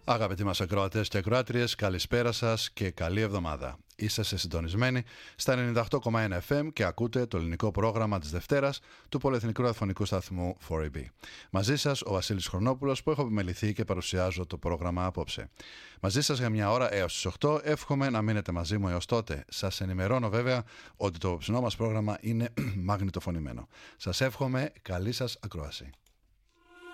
Αγαπητοί μας ακροατές και ακροάτριες, καλησπέρα σας και καλή εβδομάδα. Είσαστε συντονισμένοι στα 98,1 FM και ακούτε το ελληνικό πρόγραμμα της Δευτέρας του Πολυεθνικού Ραδιοφωνικού Σταθμού 4EB. Μαζί σας ο Βασίλης Χρονόπουλος που έχω επιμεληθεί και παρουσιάζω το πρόγραμμα απόψε. Μαζί σας για μια ώρα έως τις 8, εύχομαι να μείνετε μαζί μου έως τότε. Σας ενημερώνω βέβαια ότι το ψινό μας πρόγραμμα είναι μαγνητοφωνημένο. Σας εύχομαι καλή σας ακρόαση.